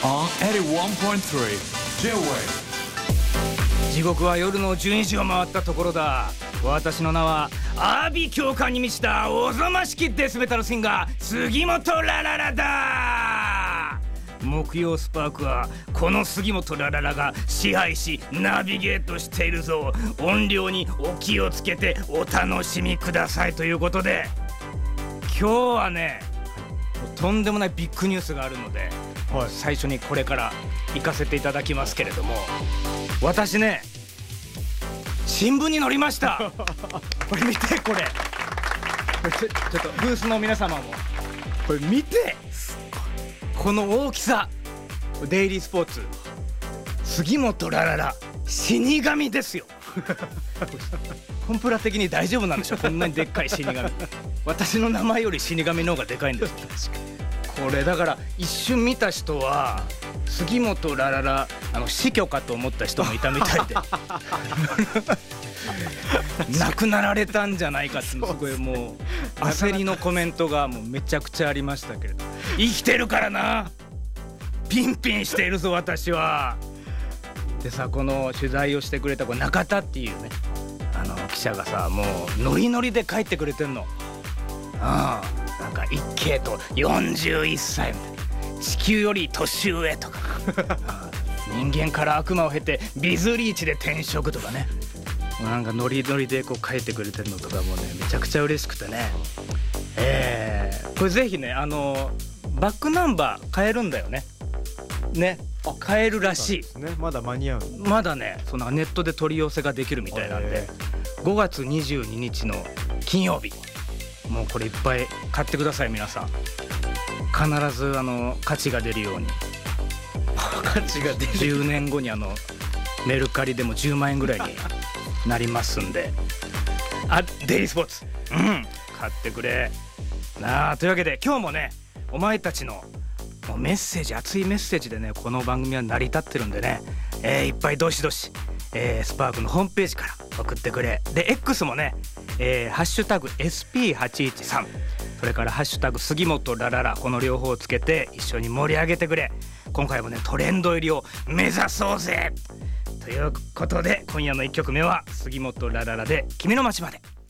on 81.3 J-Wave。 地獄は夜の12時を回ったところだ。私の名は阿鼻教官に満ちたおぞましきデスメタルシンガー杉本ラララだ。木曜スパークはこの杉本ラララが支配しナビゲートしているぞ。音量にお気をつけてお楽しみくださいということで、今日はねとんでもないビッグニュースがあるので、はい、最初にこれから行かせていただきますけれども、私ね新聞に載りましたこれ見て、これちょっとブースの皆様もこれ見て、この大きさ。デイリースポーツ杉本ラララ死神ですよコンプラ的に大丈夫なんでしょう、こんなにでっかい死神私の名前より死神の方がでかいんですよこれだから一瞬見た人は杉本ラララ死去かと思った人もいたみたいで亡くなられたんじゃないかって、すごいもう焦りのコメントがもうめちゃくちゃありましたけれど、生きてるからな、ピンピンしているぞ私は。でさ、この取材をしてくれた中田っていうね記者がさ、もうノリノリで書いてくれてんの。なんか一慶と41歳みたいな、地球より年上とか人間から悪魔を経てビズリーチで転職とかね、なんかノリノリでこう書いてくれてるのとかもねめちゃくちゃ嬉しくてね、これぜひねバックナンバー買えるんだよね。買えるらしいですね。まだ間に合う。 まだねそのネットで取り寄せができるみたいなんで、5月22日の金曜日、もうこれいっぱい買ってください皆さん。必ず価値が出るように価値が出る 10年後にメルカリでも10万円ぐらいになりますんでデイリースポーツ買ってくれなあ。というわけで今日もねお前たちのメッセージ、熱いメッセージでねこの番組は成り立ってるんでね、いっぱいどしどし、スパークのホームページから送ってくれ。で X もね、ハッシュタグ SP813 それからハッシュタグ杉本ラララ、この両方をつけて一緒に盛り上げてくれ。今回もねトレンド入りを目指そうぜということで、今夜の1曲目は杉本ラララで君の街まで。